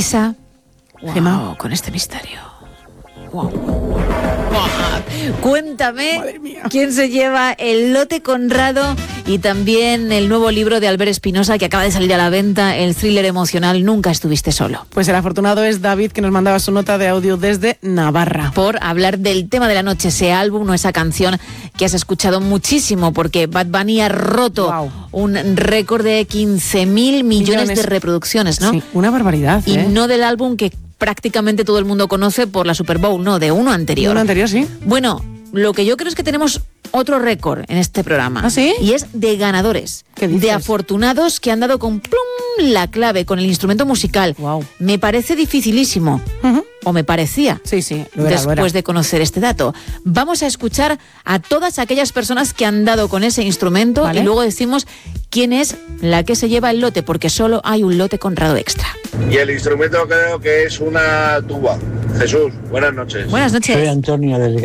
Elisa. Gemma. Con este misterio. Cuéntame quién se lleva el lote Conrado y también el nuevo libro de Albert Espinosa que acaba de salir a la venta, el thriller emocional Nunca estuviste solo. Pues el afortunado es David, que nos mandaba su nota de audio desde Navarra. Por hablar del tema de la noche, ese álbum o esa canción que has escuchado muchísimo, porque Bad Bunny ha roto un récord de 15.000 millones de reproducciones, ¿no? Sí, una barbaridad. Y no del álbum que prácticamente todo el mundo conoce por la Super Bowl, no, de uno anterior. De uno anterior, sí. Bueno, lo que yo creo es que tenemos otro récord en este programa. ¿Ah, sí? Y es de ganadores. ¿Qué dices? De afortunados que han dado con plum la clave, con el instrumento musical. Wow. Me parece dificilísimo. O me parecía. Sí, lo era, después de conocer este dato. Vamos a escuchar a todas aquellas personas que han dado con ese instrumento, ¿vale? Y luego decimos quién es la que se lleva el lote, porque solo hay un lote Conrado extra. Y el instrumento creo que es una tuba. Jesús, buenas noches. Buenas noches. Soy Antonio desde